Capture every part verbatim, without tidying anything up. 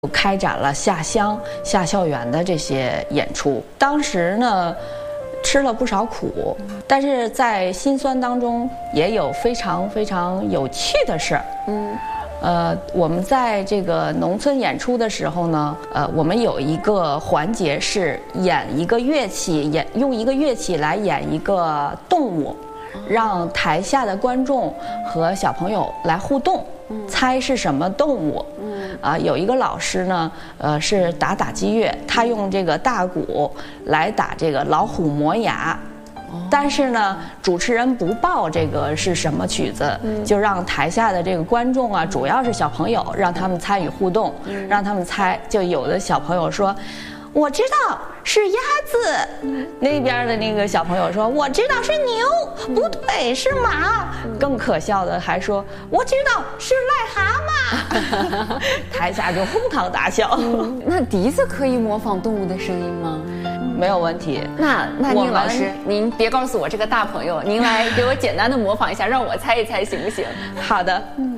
开展了下乡、下校园的这些演出。当时呢，吃了不少苦，但是在辛酸当中也有非常非常有趣的事儿。嗯，呃，我们在这个农村演出的时候呢，呃，我们有一个环节是演一个乐器，演用一个乐器来演一个动物，让台下的观众和小朋友来互动。猜是什么动物？嗯，啊，有一个老师呢，呃，是打打击乐，他用这个大鼓来打这个老虎磨牙，哦、但是呢，主持人不报这个是什么曲子，嗯、就让台下的这个观众啊，主要是小朋友，让他们参与互动，嗯、让他们猜。就有的小朋友说，我知道是鸭子，嗯、那边的那个小朋友说我知道是牛，嗯、不对，是马。嗯、更可笑的还说我知道是癞蛤蟆，台下就哄堂大笑。 嗯、那笛子可以模仿动物的声音吗？ 没有问题。 那那宁老师，您别告诉我这个大朋友，您来给我简单的模仿一下，让我猜一猜行不行？ 好的。嗯。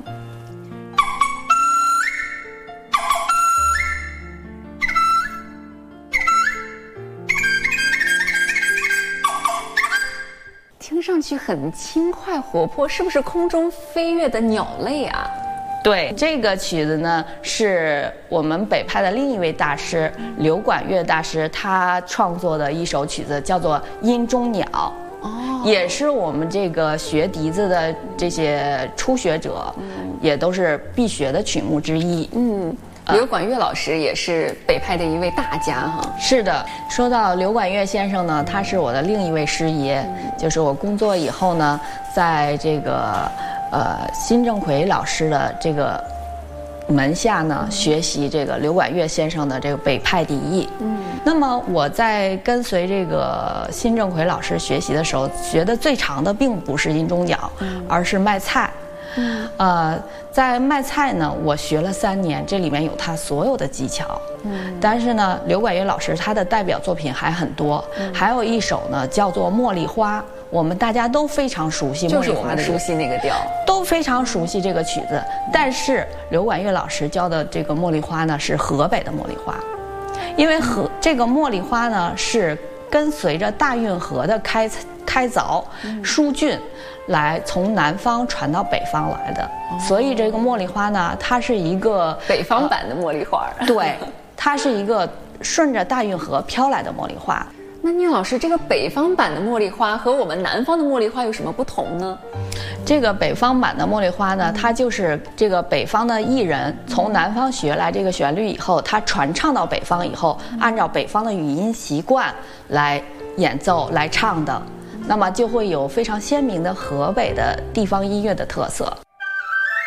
听上去很轻快活泼，是不是空中飞跃的鸟类啊？ 对，这个曲子呢是我们北派的另一位大师刘管乐大师他创作的一首曲子，叫做《阴中鸟》。哦，也是我们这个学笛子的这些初学者，嗯、也都是必学的曲目之一。 嗯。刘管乐老师也是北派的一位大家哈。 是的，说到刘管乐先生呢，他是我的另一位师爷，嗯、就是我工作以后呢，在这个呃辛正奎老师的这个门下呢，嗯、学习这个刘管乐先生的这个北派笛艺。嗯，那么我在跟随这个辛正奎老师学习的时候，学的最长的并不是阴中鸟，嗯、而是卖菜。嗯，呃，在卖菜呢，我学了三年，这里面有他所有的技巧。嗯，但是呢，刘管乐老师他的代表作品还很多，嗯、还有一首呢叫做《茉莉花》，我们大家都非常熟悉， 就是我们熟悉那个调， 都非常熟悉这个曲子。但是刘管乐老师教的这个《茉莉花》呢，是河北的茉莉花，因为河这个茉莉花呢是跟随着大运河的开开凿疏浚。来从南方传到北方来的，哦、所以这个茉莉花呢，它是一个北方版的茉莉花。 呃、对，它是一个顺着大运河飘来的茉莉花。 那聂老师，这个北方版的茉莉花和我们南方的茉莉花有什么不同呢？ 这个北方版的茉莉花呢，它就是这个北方的艺人从南方学来这个旋律以后，他传唱到北方以后，按照北方的语音习惯来演奏来唱的。那么就会有非常鲜明的河北的地方音乐的特色。